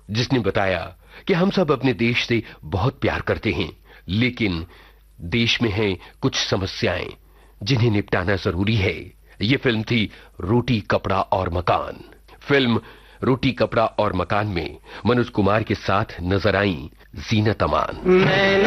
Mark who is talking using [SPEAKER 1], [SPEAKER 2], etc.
[SPEAKER 1] जिसने बताया कि हम सब अपने देश से बहुत प्यार करते हैं, लेकिन देश में हैं कुछ समस्याएं जिन्हें निपटाना जरूरी है। ये फिल्म थी रोटी कपड़ा और मकान। फिल्म रोटी कपड़ा और मकान में मनोज कुमार के साथ नजर आई जीनत अमान।